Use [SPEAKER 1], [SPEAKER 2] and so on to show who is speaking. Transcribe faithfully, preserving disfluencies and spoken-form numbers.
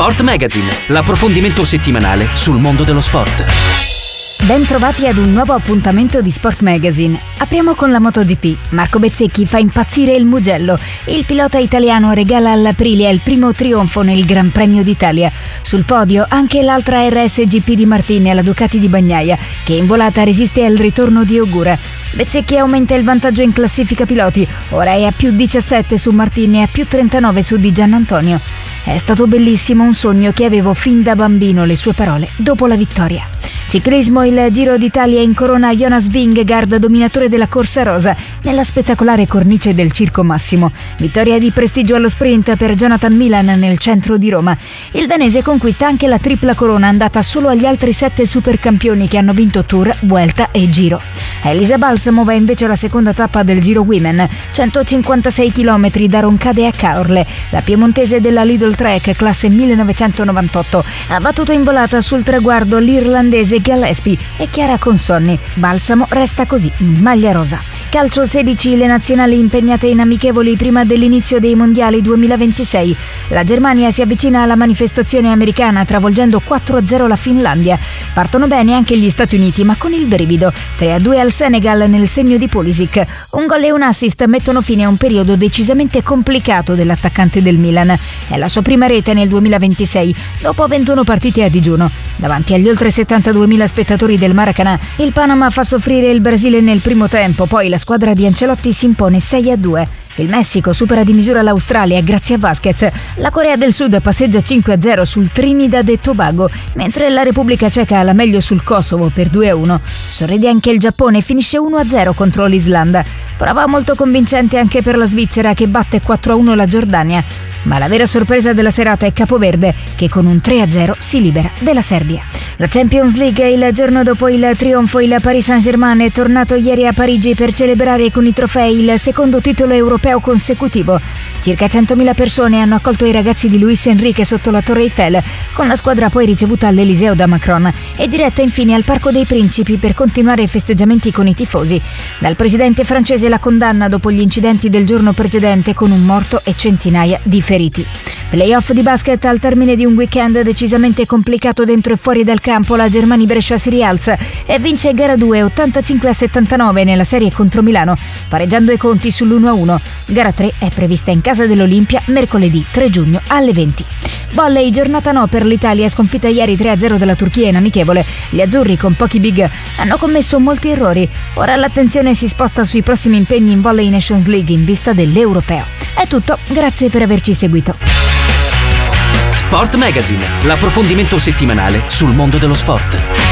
[SPEAKER 1] Sport Magazine, l'approfondimento settimanale sul mondo dello sport.
[SPEAKER 2] Bentrovati ad un nuovo appuntamento di Sport Magazine. Apriamo con la MotoGP. Marco Bezzecchi fa impazzire il Mugello. Il pilota italiano regala all'Aprilia il primo trionfo nel Gran Premio d'Italia. Sul podio anche l'altra R S G P di Martini alla Ducati di Bagnaia, che in volata resiste al ritorno di Ogura. Bezzecchi aumenta il vantaggio in classifica piloti, ora è a più diciassette su Martini e a più trentanove su Di Giannantonio. È stato bellissimo, un sogno che avevo fin da bambino, le sue parole dopo la vittoria. Ciclismo, il Giro d'Italia incorona Jonas Vingegaard dominatore della Corsa Rosa nella spettacolare cornice del Circo Massimo. Vittoria di prestigio allo sprint per Jonathan Milan nel centro di Roma. Il danese conquista anche la tripla corona andata solo agli altri sette supercampioni che hanno vinto Tour, Vuelta e Giro. Elisa Balsamo va invece alla seconda tappa del Giro Women, centocinquantasei chilometri da Roncade a Caorle. La piemontese della Lidl Trek, classe millenovecentonovantotto, ha battuto in volata sul traguardo l'irlandese Gillespie e Chiara Consonni. Balsamo resta così in maglia rosa. Calcio sedici, le nazionali impegnate in amichevoli prima dell'inizio dei mondiali duemilaventisei. La Germania si avvicina alla manifestazione americana travolgendo quattro a zero la Finlandia. Partono bene anche gli Stati Uniti, ma con il brivido. tre a due al Senegal nel segno di Pulisic. Un gol e un assist mettono fine a un periodo decisamente complicato dell'attaccante del Milan. È la sua prima rete nel duemilaventisei, dopo ventuno partite a digiuno. Davanti agli oltre settantaduemila spettatori del Maracanã, il Panama fa soffrire il Brasile nel primo tempo, poi la squadra di Ancelotti si impone sei a due. Il Messico supera di misura l'Australia grazie a Vasquez. La Corea del Sud passeggia cinque a zero sul Trinidad e Tobago, mentre la Repubblica Ceca ha la meglio sul Kosovo per due a uno. Sorride anche il Giappone e finisce uno a zero contro l'Islanda. Prova molto convincente anche per la Svizzera che batte quattro a uno la Giordania. Ma la vera sorpresa della serata è Capoverde, che con un tre a zero si libera della Serbia. La Champions League, il giorno dopo il trionfo, il Paris Saint-Germain è tornato ieri a Parigi per celebrare con i trofei il secondo titolo europeo consecutivo. Circa centomila persone hanno accolto i ragazzi di Luis Enrique sotto la Torre Eiffel, con la squadra poi ricevuta all'Eliseo da Macron e diretta infine al Parco dei Principi per continuare i festeggiamenti con i tifosi. Dal presidente francese la condanna dopo gli incidenti del giorno precedente con un morto e centinaia di feriti. Playoff di basket al termine di un weekend decisamente complicato dentro e fuori dal campo. La Germania Brescia si rialza e vince gara due ottantacinque a settantanove nella serie contro Milano, pareggiando i conti sull'uno a uno. Gara tre è prevista in casa dell'Olimpia mercoledì tre giugno alle venti. Volley, giornata no per l'Italia, sconfitta ieri tre a zero dalla Turchia in amichevole. Gli azzurri con pochi big hanno commesso molti errori. Ora l'attenzione si sposta sui prossimi impegni in Volley Nations League in vista dell'Europeo. È tutto, grazie per averci seguito.
[SPEAKER 1] Sport Magazine, l'approfondimento settimanale sul mondo dello sport.